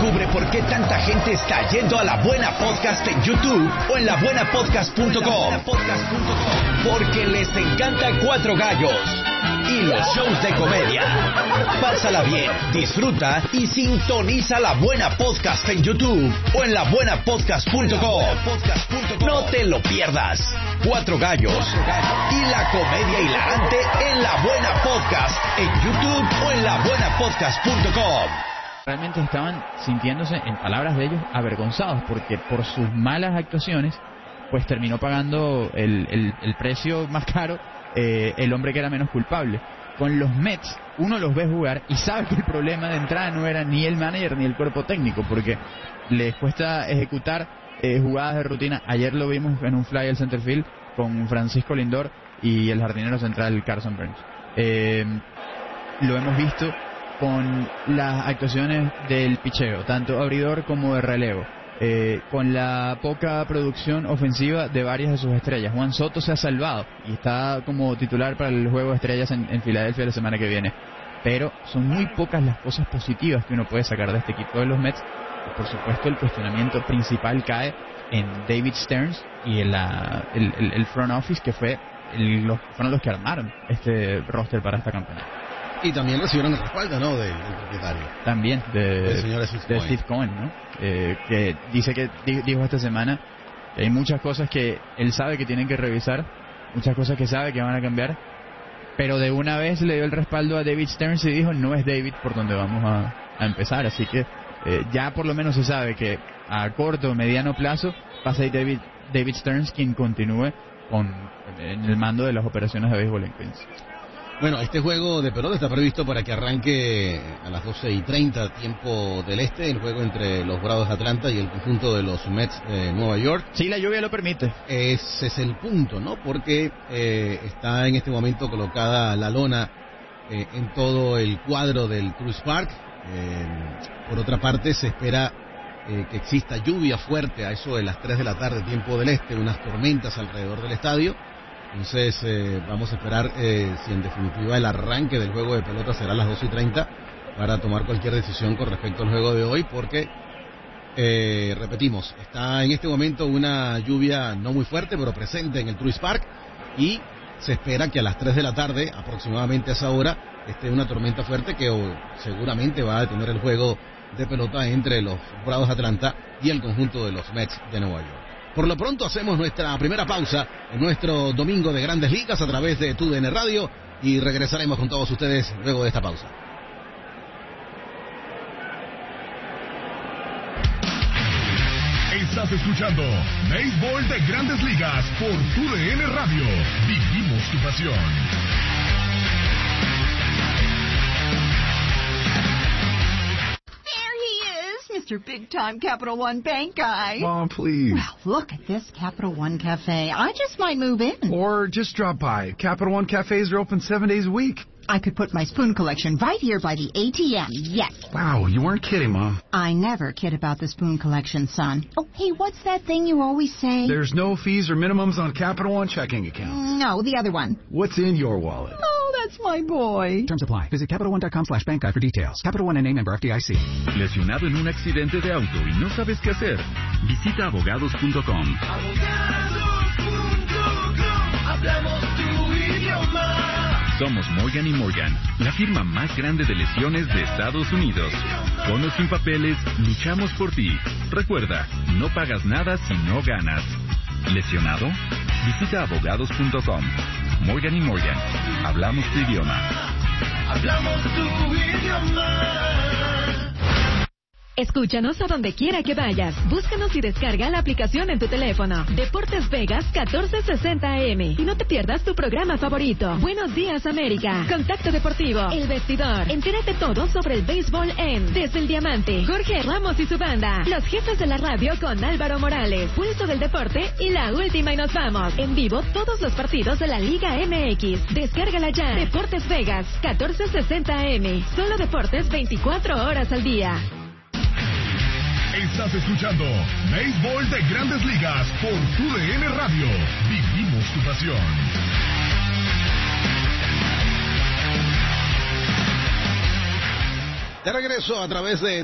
Descubre por qué tanta gente está yendo a La Buena Podcast en YouTube o en labuenapodcast.com. Porque les encanta Cuatro Gallos y los shows de comedia. Pásala bien, disfruta y sintoniza La Buena Podcast en YouTube o en labuenapodcast.com. No te lo pierdas. Cuatro Gallos y la comedia hilarante en La Buena Podcast en YouTube o en labuenapodcast.com. Realmente estaban sintiéndose, en palabras de ellos, avergonzados porque por sus malas actuaciones pues terminó pagando el precio más caro el hombre que era menos culpable. Con los Mets uno los ve jugar y sabe que el problema de entrada no era ni el manager ni el cuerpo técnico, porque les cuesta ejecutar jugadas de rutina. Ayer lo vimos en un fly al center field con Francisco Lindor y el jardinero central Carson Burns. Lo hemos visto con las actuaciones del picheo, tanto abridor como de relevo, con la poca producción ofensiva de varias de sus estrellas. Juan Soto se ha salvado y está como titular para el juego de estrellas en Filadelfia la semana que viene, pero son muy pocas las cosas positivas que uno puede sacar de este equipo de los Mets. Y por supuesto el cuestionamiento principal cae en David Stearns y el front office, que fueron los que armaron este roster para esta campaña. Y también recibieron el respaldo, ¿no?, del propietario. También, de Steve Cohen, ¿no? Que dice que dijo esta semana que hay muchas cosas que él sabe que tienen que revisar, muchas cosas que sabe que van a cambiar, pero de una vez le dio el respaldo a David Stearns y dijo, no es David por donde vamos a empezar. Así que ya por lo menos se sabe que a corto o mediano plazo va a ser David Stearns quien continúe en el mando de las operaciones de béisbol en Queens. Bueno, este juego de pelota está previsto para que arranque a las 12:30 tiempo del este, el juego entre los Bravos de Atlanta y el conjunto de los Mets de Nueva York. Sí, la lluvia lo permite. Ese es el punto, ¿no? Porque está en este momento colocada la lona en todo el cuadro del Truist Park. Por otra parte, se espera que exista lluvia fuerte a eso de las 3 de la tarde tiempo del este, unas tormentas alrededor del estadio. Entonces vamos a esperar si en definitiva el arranque del juego de pelota será a las 12:30 para tomar cualquier decisión con respecto al juego de hoy, porque repetimos, está en este momento una lluvia no muy fuerte pero presente en el Truist Park, y se espera que a las 3 de la tarde aproximadamente a esa hora esté una tormenta fuerte que seguramente va a detener el juego de pelota entre los Bravos de Atlanta y el conjunto de los Mets de Nueva York. Por lo pronto hacemos nuestra primera pausa en nuestro domingo de Grandes Ligas a través de TUDN Radio y regresaremos con todos ustedes luego de esta pausa. Estás escuchando Béisbol de Grandes Ligas por TUDN Radio. Vivimos tu pasión. Mr. Big Time Capital One Bank guy. Mom, please. Well, look at this Capital One Cafe. I just might move in. Or just drop by. Capital One cafes are open 7 days a week. I could put my spoon collection right here by the ATM, yes. Wow, you weren't kidding, Mom. I never kid about the spoon collection, son. Oh, hey, what's that thing you always say? There's no fees or minimums on Capital One checking accounts. No, the other one. What's in your wallet? Oh, that's my boy. Terms apply. Visit CapitalOne.com/bank guide for details. Capital One N.A. member FDIC. ¿Lesionado en un accidente de auto y no sabes qué hacer? Visita abogados.com. Hablamos tu idioma. Somos Morgan & Morgan, la firma más grande de lesiones de Estados Unidos. Con o sin papeles, luchamos por ti. Recuerda, no pagas nada si no ganas. ¿Lesionado? Visita abogados.com. Morgan & Morgan, hablamos tu idioma. Hablamos tu idioma. Escúchanos a donde quiera que vayas. Búscanos y descarga la aplicación en tu teléfono. Deportes Vegas 1460 AM. Y no te pierdas tu programa favorito. Buenos Días América. Contacto Deportivo. El Vestidor. Entérate todo sobre el béisbol en Desde el Diamante. Jorge Ramos y su banda. Los jefes de la radio con Álvaro Morales. Pulso del deporte y la última y nos vamos. En vivo todos los partidos de la Liga MX. Descárgala ya. Deportes Vegas 1460 AM. Solo deportes 24 horas al día. Estás escuchando Béisbol de Grandes Ligas por TUDN Radio. Vivimos tu pasión. De regreso a través de